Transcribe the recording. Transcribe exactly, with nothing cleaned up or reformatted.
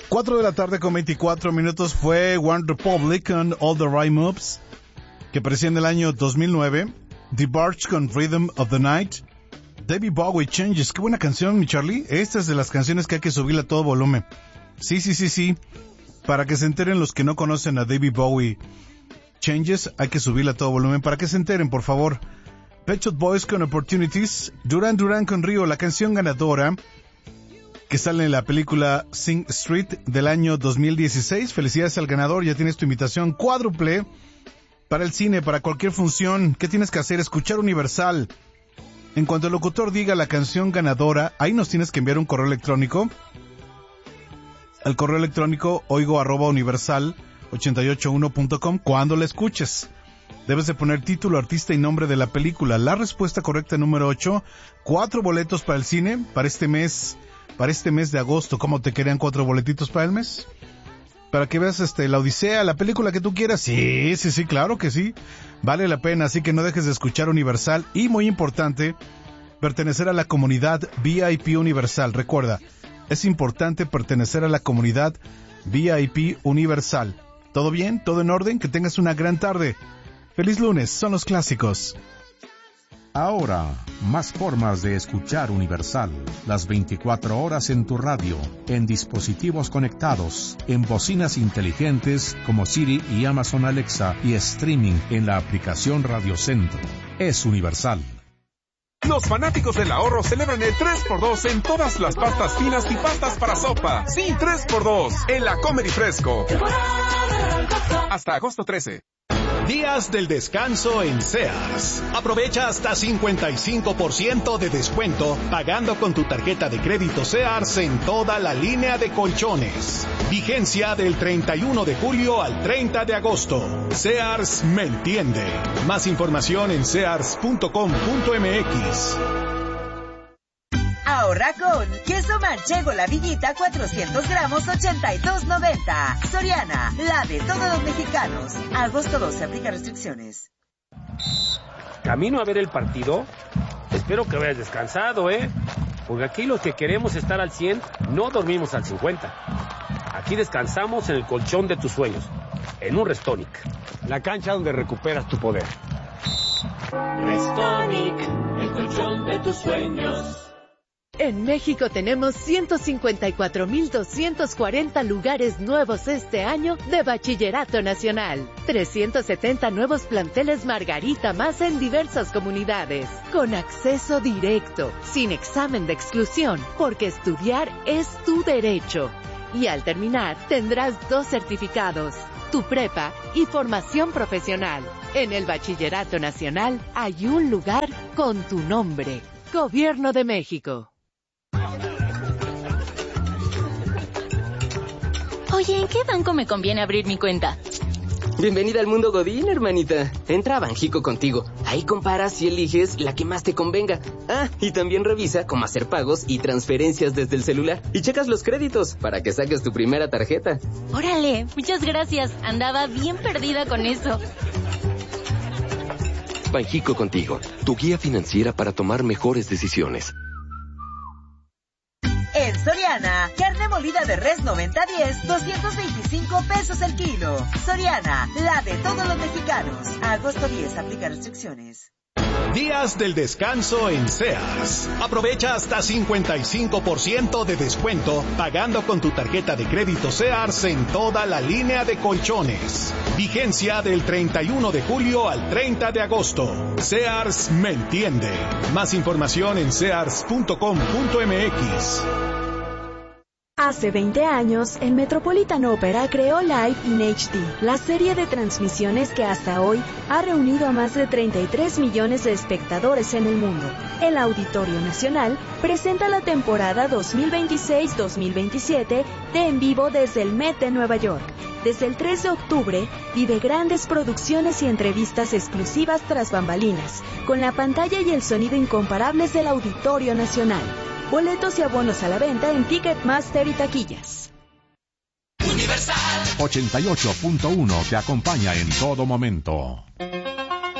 cuatro de la tarde con veinticuatro minutos fue One Republic con All the Right Moves, que apareció en el año dos mil nueve. The Barge con Rhythm of the Night. David Bowie, Changes. Qué buena canción, mi Charlie. Esta es de las canciones que hay que subirle a todo volumen. Sí, sí, sí, sí. Para que se enteren los que no conocen a David Bowie, Changes, hay que subirle a todo volumen. Para que se enteren, por favor. Pet Shop Boys con Opportunities. Duran Duran con Río, la canción ganadora que sale en la película Sing Street del año dos mil dieciséis. Felicidades al ganador, ya tienes tu invitación cuádruple para el cine, para cualquier función. ¿Qué tienes que hacer? Escuchar Universal. En cuanto el locutor diga la canción ganadora, ahí nos tienes que enviar un correo electrónico. Al correo electrónico oigo arroba universal ochenta y ocho uno punto com. Cuando la escuches, debes de poner título, artista y nombre de la película. La respuesta correcta número ocho, cuatro boletos para el cine, para este mes, para este mes de agosto. ¿Cómo te querían cuatro boletitos para el mes? Para que veas este, la Odisea, la película que tú quieras. Sí, sí, sí, claro que sí. Vale la pena, así que no dejes de escuchar Universal. Y muy importante, pertenecer a la comunidad V I P Universal. Recuerda, es importante pertenecer a la comunidad V I P Universal. ¿Todo bien? ¿Todo en orden? Que tengas una gran tarde. Feliz lunes, son los clásicos. Ahora, más formas de escuchar Universal. Las veinticuatro horas en tu radio, en dispositivos conectados, en bocinas inteligentes como Siri y Amazon Alexa y streaming en la aplicación Radio Centro. Es Universal. Los fanáticos del ahorro celebran el tres por dos en todas las pastas finas y pastas para sopa. Sí, tres por dos en la Comer y Fresco. Hasta agosto trece. Días del descanso en Sears. Aprovecha hasta cincuenta y cinco por ciento de descuento pagando con tu tarjeta de crédito Sears en toda la línea de colchones. Vigencia del treinta y uno de julio al treinta de agosto. Sears me entiende. Más información en sears punto com punto m x. Ahorra con queso manchego La Villita cuatrocientos gramos ochenta y dos noventa. Soriana, la de todos los mexicanos. Agosto doce, aplica restricciones. ¿Camino a ver el partido? Espero que hayas descansado, ¿eh? Porque aquí los que queremos estar al cien no dormimos al cincuenta. Aquí descansamos en el colchón de tus sueños, en un Restonic. La cancha donde recuperas tu poder. Restonic, el colchón de tus sueños. En México tenemos ciento cincuenta y cuatro mil doscientos cuarenta lugares nuevos este año de Bachillerato Nacional. trescientos setenta nuevos planteles Margarita más en diversas comunidades. Con acceso directo, sin examen de exclusión, porque estudiar es tu derecho. Y al terminar, tendrás dos certificados, tu prepa y formación profesional. En el Bachillerato Nacional hay un lugar con tu nombre. Gobierno de México. Oye, ¿en qué banco me conviene abrir mi cuenta? Bienvenida al mundo Godín, hermanita. Entra a Banjico contigo. Ahí comparas y eliges la que más te convenga. Ah, y también revisa cómo hacer pagos y transferencias desde el celular. Y checas los créditos para que saques tu primera tarjeta. Órale, muchas gracias. Andaba bien perdida con eso. Banjico contigo, tu guía financiera para tomar mejores decisiones. En Soriana, carne molida de res noventa diez, doscientos veinticinco pesos el kilo. Soriana, la de todos los mexicanos. Agosto diez, aplica restricciones. Días del descanso en Sears. Aprovecha hasta cincuenta y cinco por ciento de descuento pagando con tu tarjeta de crédito Sears en toda la línea de colchones. Vigencia del treinta y uno de julio al treinta de agosto. Sears me entiende. Más información en sears punto com punto m x. Hace veinte años, el Metropolitan Opera creó Live in H D, la serie de transmisiones que hasta hoy ha reunido a más de treinta y tres millones de espectadores en el mundo. El Auditorio Nacional presenta la temporada dos mil veintiséis dos mil veintisiete de En Vivo desde el Met de Nueva York. Desde el tres de octubre, vive grandes producciones y entrevistas exclusivas tras bambalinas, con la pantalla y el sonido incomparables del Auditorio Nacional. Boletos y abonos a la venta en Ticketmaster y taquillas. Universal ochenta y ocho punto uno te acompaña en todo momento.